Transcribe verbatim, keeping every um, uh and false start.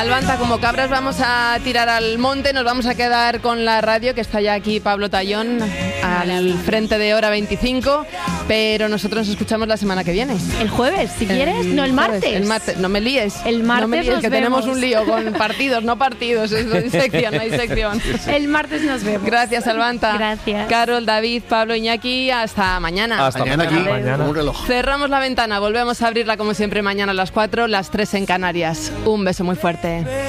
Albanta, como cabras vamos a tirar al monte, nos vamos a quedar con la radio, que está ya aquí Pablo Tallón al frente de Hora veinticinco, pero nosotros nos escuchamos la semana que viene. ¿El jueves, si quieres? El no, el martes. Jueves, el martes. No me líes. El martes no me líes, nos que vemos. tenemos un lío con partidos, no partidos. No hay sección, no hay sección. El martes nos vemos. Gracias, Albanta. Gracias. Carol, David, Pablo, Iñaki, hasta mañana. Hasta mañana aquí, mañana. un reloj. Cerramos la ventana, volvemos a abrirla como siempre mañana a las cuatro, las tres en Canarias. Un beso muy fuerte.